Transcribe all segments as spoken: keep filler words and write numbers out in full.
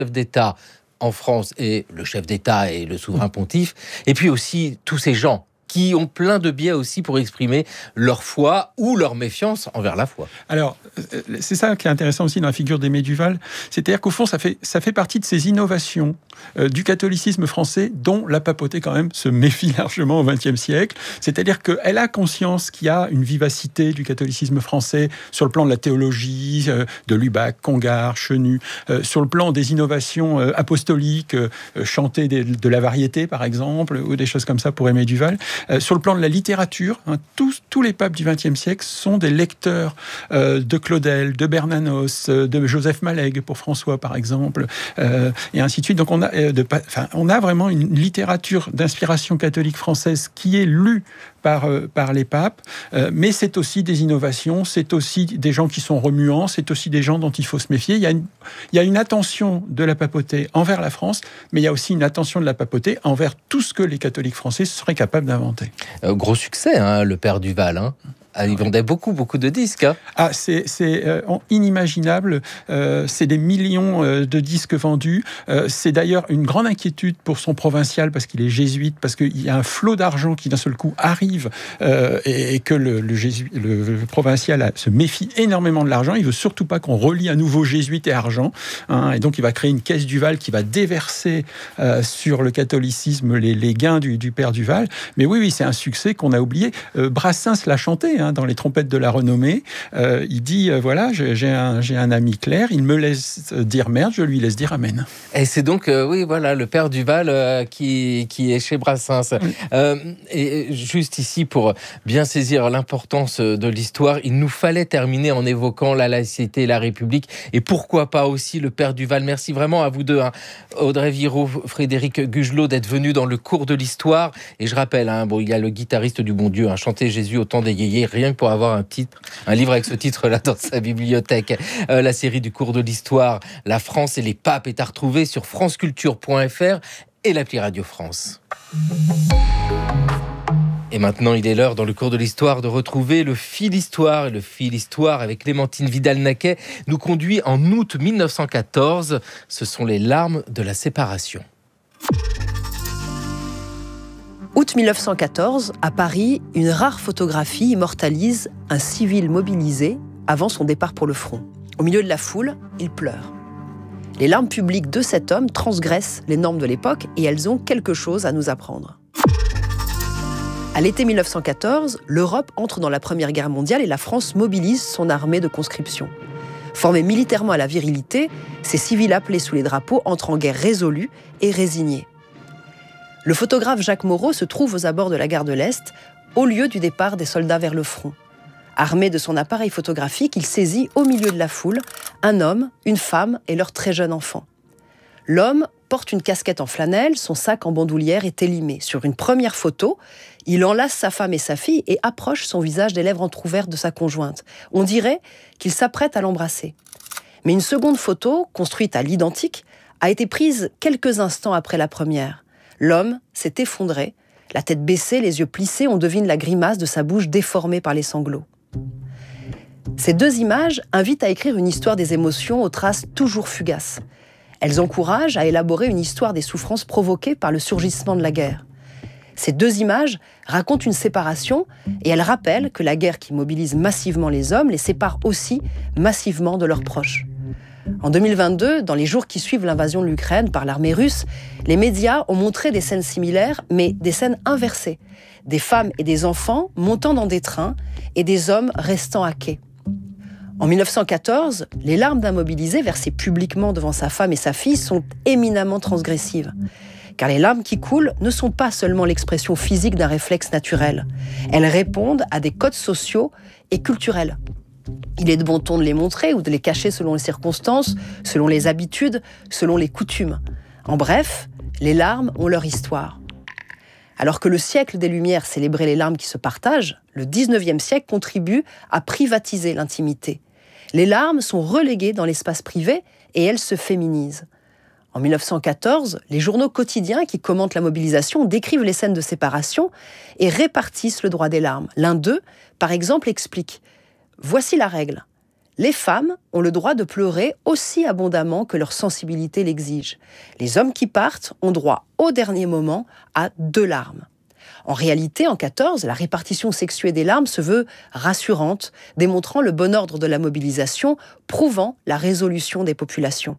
chef d'État en France et le chef d'État et le souverain pontife, et puis aussi tous ces gens qui ont plein de biais aussi pour exprimer leur foi ou leur méfiance envers la foi. Alors, c'est ça qui est intéressant aussi dans la figure d'Aimé Duval, c'est-à-dire qu'au fond, ça fait, ça fait partie de ces innovations euh, du catholicisme français dont la papauté quand même se méfie largement au vingtième siècle. C'est-à-dire qu'elle a conscience qu'il y a une vivacité du catholicisme français sur le plan de la théologie, euh, de Lubac, Congar, Chenu, euh, sur le plan des innovations euh, apostoliques, euh, chanter des, de la variété par exemple, ou des choses comme ça pour Aimé Duval. Euh, sur le plan de la littérature, hein, tous, tous les papes du vingtième siècle sont des lecteurs euh, de Claudel, de Bernanos, euh, de Joseph Malègue pour François par exemple, euh, et ainsi de suite. Donc on a, euh, de, enfin, on a vraiment une littérature d'inspiration catholique française qui est lue par, euh, par les papes, euh, mais c'est aussi des innovations, c'est aussi des gens qui sont remuants, c'est aussi des gens dont il faut se méfier. Il y a une, il y a une attention de la papauté envers la France, mais il y a aussi une attention de la papauté envers tout ce que les catholiques français seraient capables d'inventer. Euh, gros succès, hein, le père Duval, hein. Ah, il vendait beaucoup, beaucoup de disques. Hein. Ah, c'est, c'est euh, inimaginable. Euh, c'est des millions euh, de disques vendus. Euh, c'est d'ailleurs une grande inquiétude pour son provincial parce qu'il est jésuite, parce qu'il y a un flot d'argent qui d'un seul coup arrive euh, et, et que le, le, jésu, le, le provincial a, se méfie énormément de l'argent. Il veut surtout pas qu'on relie à nouveau jésuite et argent. Hein, et donc il va créer une caisse Duval qui va déverser euh, sur le catholicisme les, les gains du, du père Duval. Mais oui, oui, c'est un succès qu'on a oublié. Euh, Brassens l'a chanté. Dans les trompettes de la renommée, euh, il dit euh, voilà, j'ai un, j'ai un ami clerc, il me laisse dire merde, je lui laisse dire amen. Et c'est donc euh, oui voilà le père Duval euh, qui qui est chez Brassens. Oui. Euh, et juste ici pour bien saisir l'importance de l'histoire, il nous fallait terminer en évoquant la laïcité et la République et pourquoi pas aussi le père Duval. Merci vraiment à vous deux, hein, Audrey Viraud, Frédéric Gugelot, d'être venus dans le cours de l'histoire. Et je rappelle, hein, bon, il y a le guitariste du bon Dieu, hein, chanter Jésus au temps des yéyés. Rien que pour avoir un titre, un livre avec ce titre-là dans sa bibliothèque. Euh, la série du cours de l'histoire, La France et les papes, est à retrouver sur franceculture point f r et l'appli Radio France. Et maintenant, il est l'heure, dans le cours de l'histoire, de retrouver le fil histoire. Et le fil histoire, avec Clémentine Vidal-Naquet, nous conduit en août mille neuf cent quatorze. Ce sont les larmes de la séparation. Août mille neuf cent quatorze, à Paris, une rare photographie immortalise un civil mobilisé avant son départ pour le front. Au milieu de la foule, il pleure. Les larmes publiques de cet homme transgressent les normes de l'époque et elles ont quelque chose à nous apprendre. À l'été mille neuf cent quatorze, l'Europe entre dans la Première Guerre mondiale et la France mobilise son armée de conscription. Formés militairement à la virilité, ces civils appelés sous les drapeaux entrent en guerre résolus et résignés. Le photographe Jacques Moreau se trouve aux abords de la gare de l'Est, au lieu du départ des soldats vers le front. Armé de son appareil photographique, il saisit au milieu de la foule un homme, une femme et leur très jeune enfant. L'homme porte une casquette en flanelle, son sac en bandoulière est élimé. Sur une première photo, il enlace sa femme et sa fille et approche son visage des lèvres entr'ouvertes de sa conjointe. On dirait qu'il s'apprête à l'embrasser. Mais une seconde photo, construite à l'identique, a été prise quelques instants après la première. L'homme s'est effondré, la tête baissée, les yeux plissés, on devine la grimace de sa bouche déformée par les sanglots. Ces deux images invitent à écrire une histoire des émotions aux traces toujours fugaces. Elles encouragent à élaborer une histoire des souffrances provoquées par le surgissement de la guerre. Ces deux images racontent une séparation et elles rappellent que la guerre qui mobilise massivement les hommes les sépare aussi massivement de leurs proches. En deux mille vingt-deux, dans les jours qui suivent l'invasion de l'Ukraine par l'armée russe, les médias ont montré des scènes similaires, mais des scènes inversées. Des femmes et des enfants montant dans des trains et des hommes restant à quai. En mille neuf cent quatorze, les larmes d'un mobilisé versées publiquement devant sa femme et sa fille sont éminemment transgressives. Car les larmes qui coulent ne sont pas seulement l'expression physique d'un réflexe naturel. Elles répondent à des codes sociaux et culturels. Il est de bon ton de les montrer ou de les cacher selon les circonstances, selon les habitudes, selon les coutumes. En bref, les larmes ont leur histoire. Alors que le siècle des Lumières célébrait les larmes qui se partagent, le dix-neuvième siècle contribue à privatiser l'intimité. Les larmes sont reléguées dans l'espace privé et elles se féminisent. En mille neuf cent quatorze, les journaux quotidiens qui commentent la mobilisation décrivent les scènes de séparation et répartissent le droit des larmes. L'un d'eux, par exemple, explique « Voici la règle. Les femmes ont le droit de pleurer aussi abondamment que leur sensibilité l'exige. Les hommes qui partent ont droit au dernier moment à deux larmes. En réalité, en quatorze, la répartition sexuée des larmes se veut rassurante, démontrant le bon ordre de la mobilisation, prouvant la résolution des populations.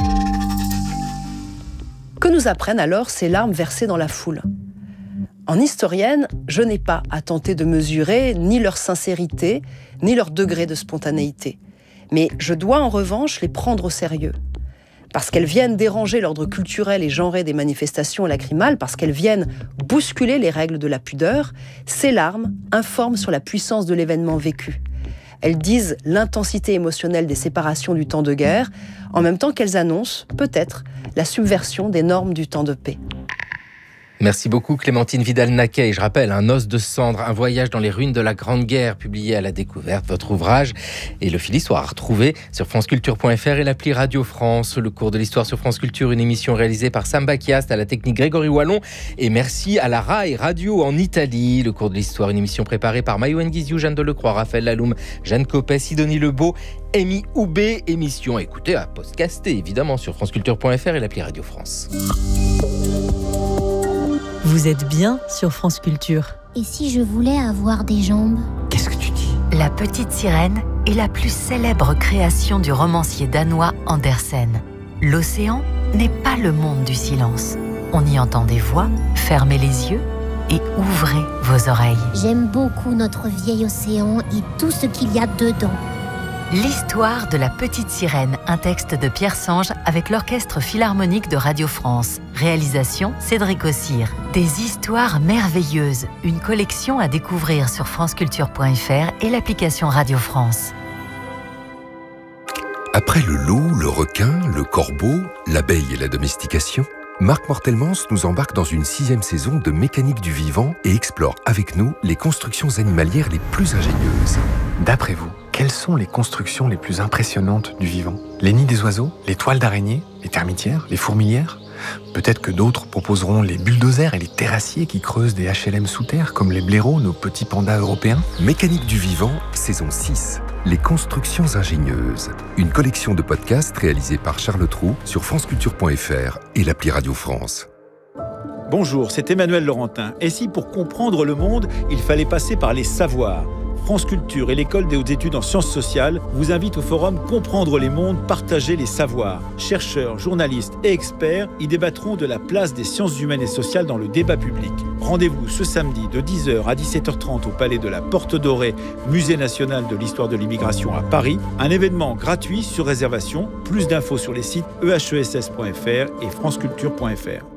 Que nous apprennent alors ces larmes versées dans la foule ? En historienne, je n'ai pas à tenter de mesurer ni leur sincérité, ni leur degré de spontanéité. Mais je dois en revanche les prendre au sérieux. Parce qu'elles viennent déranger l'ordre culturel et genré des manifestations lacrymales, parce qu'elles viennent bousculer les règles de la pudeur, ces larmes informent sur la puissance de l'événement vécu. Elles disent l'intensité émotionnelle des séparations du temps de guerre, en même temps qu'elles annoncent, peut-être, la subversion des normes du temps de paix. Merci beaucoup Clémentine Vidal-Naquet. Et je rappelle, Un os de cendre, un voyage dans les ruines de la Grande Guerre, publié à La Découverte, votre ouvrage. Et le fil Histoire à retrouver sur franceculture point f r et l'appli Radio France. Le cours de l'histoire sur France Culture, une émission réalisée par Sam Bakiast, à la technique Grégory Wallon. Et merci à la Rai Radio en Italie. Le cours de l'histoire, une émission préparée par Maïwen Guizou, Jeanne Delecroix, Raphaël Laloum, Jeanne Copet, Sidonie Lebeau, Amy Houbé. Émission à écouter, à podcaster évidemment sur franceculture point f r et l'appli Radio France. Vous êtes bien sur France Culture. Et si je voulais avoir des jambes ? Qu'est-ce que tu dis ? La Petite Sirène est la plus célèbre création du romancier danois Andersen. L'océan n'est pas le monde du silence. On y entend des voix, fermez les yeux et ouvrez vos oreilles. J'aime beaucoup notre vieil océan et tout ce qu'il y a dedans. L'histoire de la Petite Sirène, un texte de Pierre Sange avec l'Orchestre Philharmonique de Radio France. Réalisation Cédric Ossire. Des histoires merveilleuses, une collection à découvrir sur franceculture point f r et l'application Radio France. Après le loup, le requin, le corbeau, l'abeille et la domestication, Marc Mortelmans nous embarque dans une sixième saison de Mécanique du vivant et explore avec nous les constructions animalières les plus ingénieuses. D'après vous, quelles sont les constructions les plus impressionnantes du vivant ? Les nids des oiseaux, les toiles d'araignées, les termitières, les fourmilières ? Peut-être que d'autres proposeront les bulldozers et les terrassiers qui creusent des H L M sous terre, comme les blaireaux, nos petits pandas européens. Mécanique du vivant, saison six. Les constructions ingénieuses. Une collection de podcasts réalisés par Charles Trou sur franceculture point f r et l'appli Radio France. Bonjour, c'est Emmanuel Laurentin. Et si pour comprendre le monde, il fallait passer par les savoirs ? France Culture et l'École des hautes études en sciences sociales vous invitent au forum Comprendre les mondes, partager les savoirs. Chercheurs, journalistes et experts y débattront de la place des sciences humaines et sociales dans le débat public. Rendez-vous ce samedi de dix heures à dix-sept heures trente au Palais de la Porte Dorée, Musée national de l'histoire de l'immigration à Paris. Un événement gratuit sur réservation. Plus d'infos sur les sites e h e s s point f r et franceculture point f r.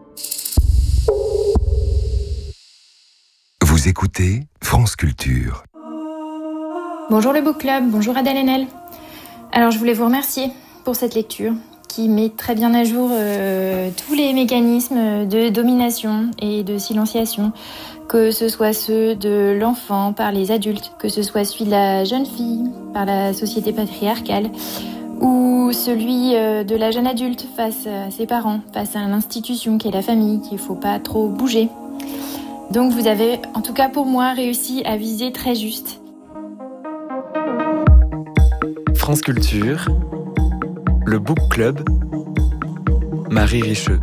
Vous écoutez France Culture. Bonjour le Book Club, bonjour Adèle Haenel. Alors je voulais vous remercier pour cette lecture qui met très bien à jour euh, tous les mécanismes de domination et de silenciation, que ce soit ceux de l'enfant par les adultes, que ce soit celui de la jeune fille par la société patriarcale, ou celui euh, de la jeune adulte face à ses parents, face à l'institution qui est la famille, qu'il ne faut pas trop bouger. Donc vous avez, en tout cas pour moi, réussi à viser très juste. France Culture, le Book Club, Marie Richeux.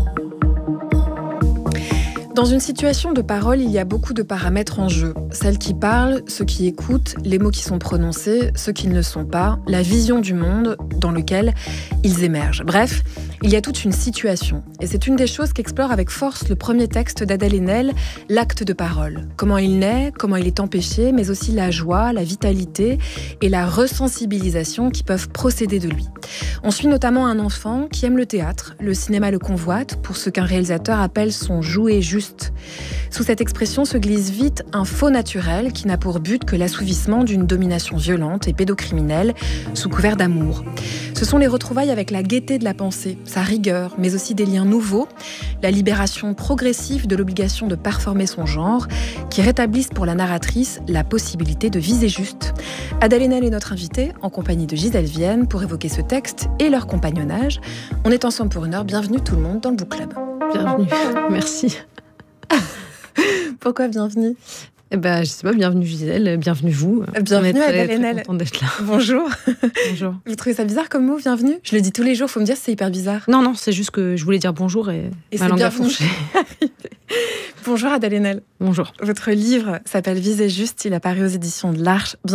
Dans une situation de parole, il y a beaucoup de paramètres en jeu. Celles qui parlent, ceux qui écoutent, les mots qui sont prononcés, ceux qui ne le sont pas, la vision du monde dans lequel ils émergent. Bref, il y a toute une situation. Et c'est une des choses qu'explore avec force le premier texte d'Adèle Haenel, L'acte de parole. Comment il naît, comment il est empêché, mais aussi la joie, la vitalité et la resensibilisation qui peuvent procéder de lui. On suit notamment un enfant qui aime le théâtre, le cinéma le convoite, pour ce qu'un réalisateur appelle son jouet juste. Sous cette expression se glisse vite un faux naturel qui n'a pour but que l'assouvissement d'une domination violente et pédocriminelle sous couvert d'amour. Ce sont les retrouvailles avec la gaieté de la pensée, sa rigueur, mais aussi des liens nouveaux, la libération progressive de l'obligation de performer son genre, qui rétablissent pour la narratrice la possibilité de viser juste. Adèle Haenel est notre invitée, en compagnie de Gisèle Vienne, pour évoquer ce texte et leur compagnonnage. On est ensemble pour une heure. Bienvenue tout le monde dans le Book Club. Bienvenue, merci. Pourquoi bienvenue ? Eh ben, je sais pas, bienvenue Gisèle, bienvenue vous. Bienvenue On est très, Adèle Haenel. très contente d'être là. Bonjour. Bonjour. Vous trouvez ça bizarre comme mot, bienvenue? Je le dis tous les jours, faut me dire si c'est hyper bizarre. Non, non, c'est juste que je voulais dire bonjour et, Et ma c'est langue a bienvenue. fourché. Bonjour Adèle Haenel. Bonjour. Votre livre s'appelle Viser juste, il a paru aux éditions de l'Arche.